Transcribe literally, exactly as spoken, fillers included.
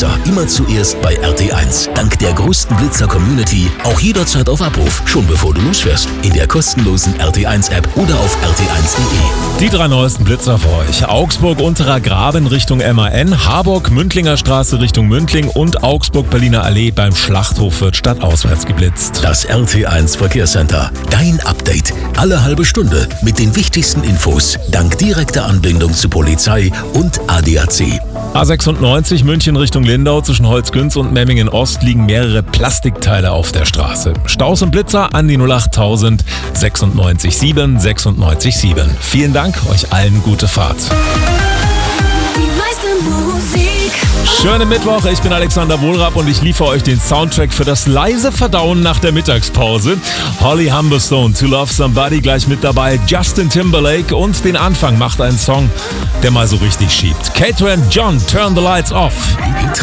Blitzer immer zuerst bei R T eins. Dank der größten Blitzer-Community auch jederzeit auf Abruf, schon bevor du losfährst. In der kostenlosen R T eins App oder auf R T eins Punkt de. Die drei neuesten Blitzer für euch. Augsburg-Unterer Graben Richtung M A N, Harburg-Mündlinger Straße Richtung Mündling und Augsburg-Berliner Allee beim Schlachthof wird stadtauswärts geblitzt. Das R T eins Verkehrscenter. Dein Update. Alle halbe Stunde mit den wichtigsten Infos. Dank direkter Anbindung zu Polizei und A D A C. A sechsundneunzig München Richtung Lindau zwischen Holzgünz und Memmingen Ost liegen mehrere Plastikteile auf der Straße. Staus und Blitzer an die null acht tausend sechsundneunzig sieben sechsundneunzig sieben. Vielen Dank, euch allen gute Fahrt. Die meiste Musik. Schönen Mittwoch, ich bin Alexander Wohlrab und ich liefere euch den Soundtrack für das leise Verdauen nach der Mittagspause. Holly Humberstone, To Love Somebody gleich mit dabei, Justin Timberlake und den Anfang macht ein Song, der mal so richtig schiebt. Kate and John, Turn the Lights Off.